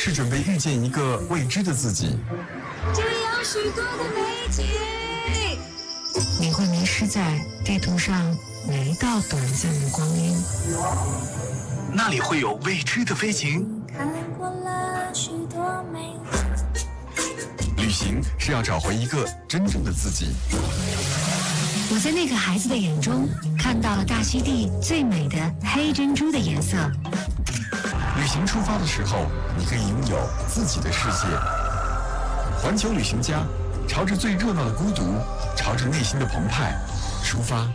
是准备遇见一个未知的自己。 这有许多的美景， 你会迷失在地图上每一道短暂的光阴。 那里会有未知的飞行。 看过了许多美景。 旅行是要找回一个真正的自己。 我在那个孩子的眼中看到了大溪地最美的黑珍珠的颜色。 旅行出发的时候，你可以拥有自己的世界。环球旅行家，朝着最热闹的孤独，朝着内心的澎湃出发。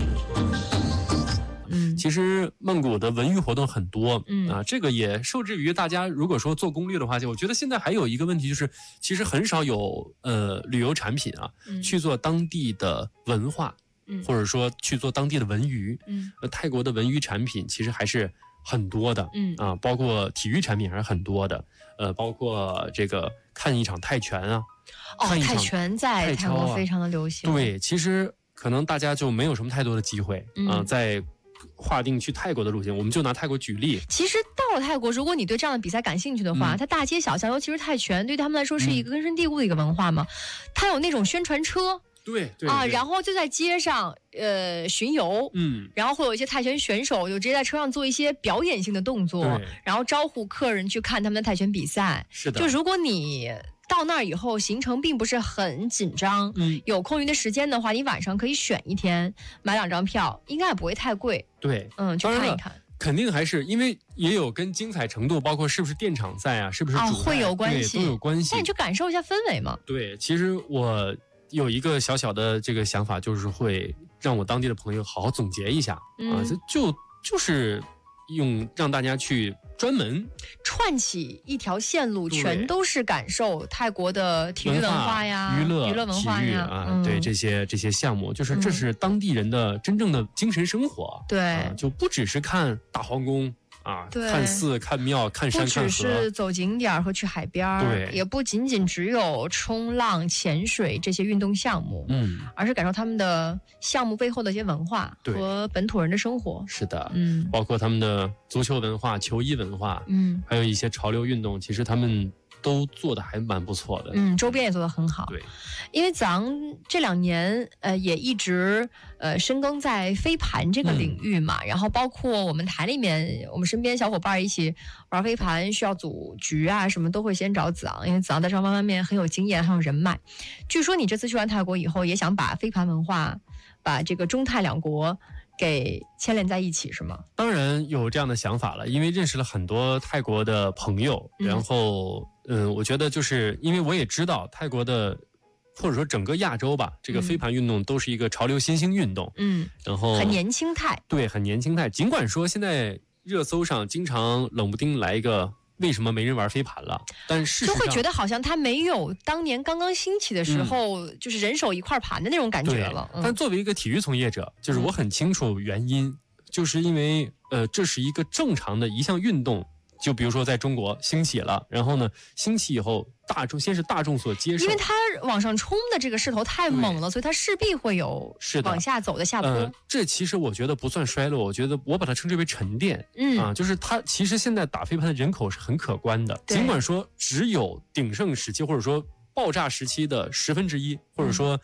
其实曼谷的文娱活动很多，这个也受制于大家如果说做攻略的话，我觉得现在还有一个问题就是，其实很少有旅游产品啊，去做当地的文化，或者说去做当地的文娱。泰国的文娱产品其实还是很多的，包括体育产品还是很多的，包括这个看一场泰拳啊， 泰拳在泰国非常的流行。 对，其实可能大家就没有什么太多的机会在划定去泰国的路线，我们就拿泰国举例。 其实到了泰国，如果你对这样的比赛感兴趣的话，它大街小巷，尤其是泰拳，对他们来说是一个根深蒂固的一个文化嘛。它有那种宣传车， 对然后就在街上巡游，然后会有一些泰拳选手就直接在车上做一些表演性的动作，然后招呼客人去看他们的泰拳比赛。 是的， 就如果你到那儿以后行程并不是很紧张，有空余的时间的话，你晚上可以选一天买2张票，应该也不会太贵。 对， 去看一看。 肯定还是因为也有跟精彩程度，包括是不是电场赛啊，是不是主菜会有关系， 都有关系。 那你去感受一下氛围嘛。 对，其实我有一个小小的这个想法，就是会让我当地的朋友好好总结一下就是让大家去专门串起一条线路，全都是感受泰国的体育文化呀、娱乐文化呀， 对这些项目，就是这是当地人的真正的精神生活。 对， 就不只是看大皇宫看寺、看庙、看山、看河， 不只是走景点和去海边， 对， 也不仅仅只有冲浪、潜水这些运动项目，而是感受他们的项目背后的一些文化和本土人的生活。 是的，包括他们的足球文化、球衣文化，还有一些潮流运动，其实他们都做的还蛮不错的， 周边也做得很好。 对， 因为咱这2年也一直深耕在飞盘这个领域嘛，然后包括我们台里面，我们身边小伙伴一起玩飞盘，需要组局啊什么，都会先找子昂，因为子昂在这方面很有经验，很有人脉。据说你这次去完泰国以后，也想把飞盘文化，把这个中泰2国给牵连在一起，是吗？ 当然有这样的想法了，因为认识了很多泰国的朋友，然后我觉得就是因为我也知道泰国的或者说整个亚洲吧，这个飞盘运动都是一个潮流新兴运动，然后很年轻态， 对，很年轻态。尽管说现在热搜上经常冷不丁来一个为什么没人玩飞盘了，但事实上就会觉得好像它没有当年刚刚兴起的时候，就是人手一块盘的那种感觉了。 但作为一个体育从业者，就是我很清楚原因，就是因为这是一个正常的一项运动。就比如说在中国兴起了，然后呢，兴起以后先是大众所接受， 因为它往上冲的这个势头太猛了，所以它势必会有往下走的下坡。 这其实我觉得不算衰落，我觉得我把它称之为沉淀。就是它其实现在打飞盘的人口是很可观的，尽管说只有鼎盛时期或者说爆炸时期的1/10，或者说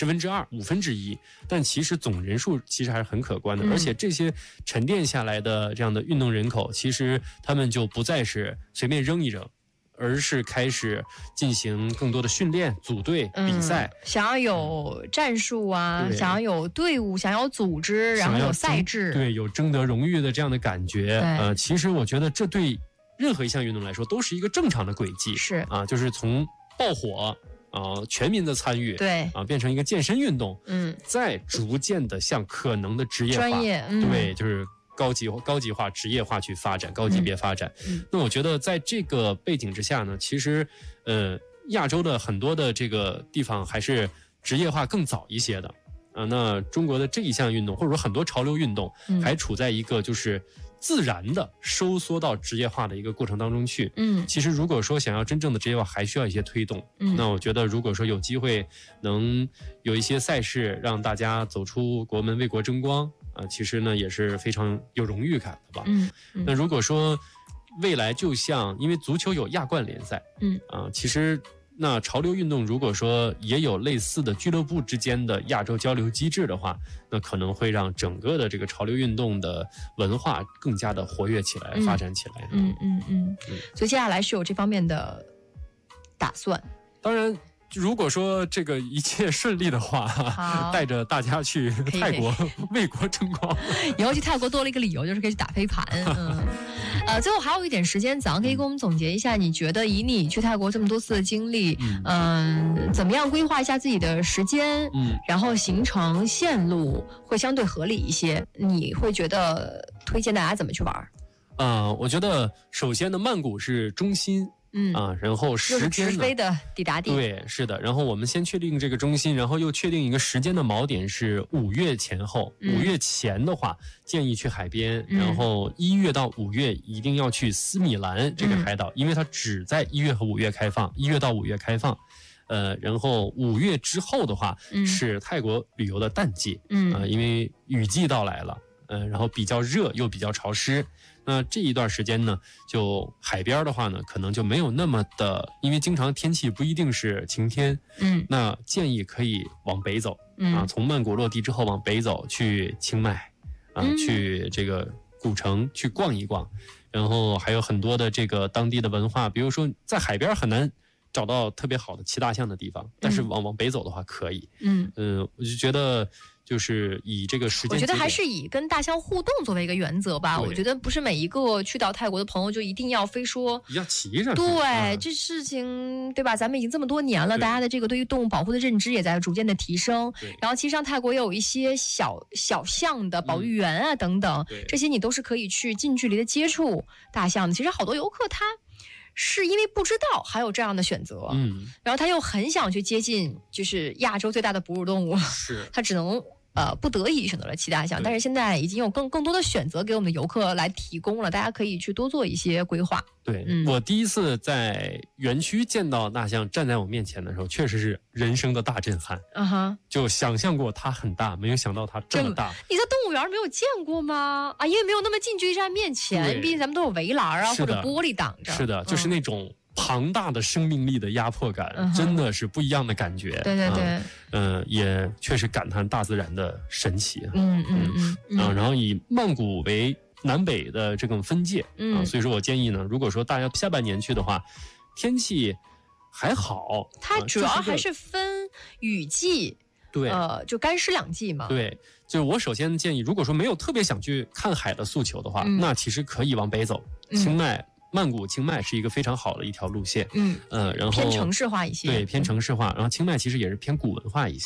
2/10、1/5，但其实总人数其实还是很可观的，而且这些沉淀下来的这样的运动人口，其实他们就不再是随便扔一扔，而是开始进行更多的训练、组队、比赛， 想要有战术啊，想要有队伍，想要组织，然后有赛制， 对，有争得荣誉的这样的感觉。其实我觉得这对任何一项运动来说都是一个正常的轨迹， 是就是从爆火全民的参与， 对变成一个健身运动，再逐渐的向可能的职业化， 专业， 对，就是高级化、职业化去发展，高级别发展。那我觉得在这个背景之下呢，其实亚洲的很多的这个地方还是职业化更早一些的那中国的这一项运动，或者说很多潮流运动，还处在一个就是自然的收缩到职业化的一个过程当中去。其实如果说想要真正的职业化，还需要一些推动。那我觉得如果说有机会能有一些赛事让大家走出国门为国争光其实呢也是非常有荣誉感的吧。那如果说未来就像因为足球有亚冠联赛，其实。那潮流运动如果说也有类似的俱乐部之间的亚洲交流机制的话，那可能会让整个的这个潮流运动的文化更加的活跃起来，发展起来。 所以接下来是有这方面的打算。 当然。如果说这个一切顺利的话，带着大家去泰国为国争光， 以后去泰国多了一个理由，就是可以去打飞盘。最后还有一点时间，早上可以给我们总结一下，你觉得以你去泰国这么多次的经历，怎么样规划一下自己的时间，然后行程线路会相对合理一些？你会觉得推荐大家怎么去玩？ 我觉得首先呢，曼谷是中心。然后时间呢， 就是直飞的抵达地。 对，是的。然后我们先确定这个中心，然后又确定一个时间的锚点是5月前后。5月前的话，建议去海边。然后1月到5月一定要去斯米兰这个海岛，因为它只在1月和5月开放，1月到5月开放。然后5月之后的话，是泰国旅游的淡季。因为雨季到来了。然后比较热又比较潮湿。那这一段时间呢，就海边的话呢，可能就没有那么的，因为经常天气不一定是晴天。那建议可以往北走。从曼谷落地之后往北走，去清迈，去这个古城去逛一逛，然后还有很多的这个当地的文化，比如说在海边很难找到特别好的骑大象的地方，但是往北走的话可以。我就觉得。就是以这个时间， 我觉得还是以跟大象互动作为一个原则吧。我觉得不是每一个去到泰国的朋友就一定要非说要骑上。 对，这事情对吧？咱们已经这么多年了，大家的这个对于动物保护的认知也在逐渐的提升。然后其实上泰国也有一些小象的保育员啊等等，这些你都是可以去近距离的接触大象的。其实好多游客他是因为不知道还有这样的选择，然后他又很想去接近就是亚洲最大的哺乳动物，他只能不得已选择了骑大象。但是现在已经有更多的选择给我们的游客来提供了，大家可以去多做一些规划。 对，我第一次在园区见到大象站在我面前的时候，确实是人生的大震撼。就想象过它很大，没有想到它这么大。 你在动物园没有见过吗？因为没有那么近距离站面前，毕竟咱们都有围栏或者玻璃挡着。 是的，就是那种庞大的生命力的压迫感，真的是不一样的感觉。 对， 也确实感叹大自然的神奇。然后以曼谷为南北的这种分界，所以说我建议呢，如果说大家下半年去的话，天气还好， 它主要还是分雨季， 对， 就干湿两季嘛。 对，就我首先建议，如果说没有特别想去看海的诉求的话，那其实可以往北走，清迈。曼谷、清迈是一个非常好的一条路线，然后偏城市化一些， 对，偏城市化，然后清迈其实也是偏古文化一些。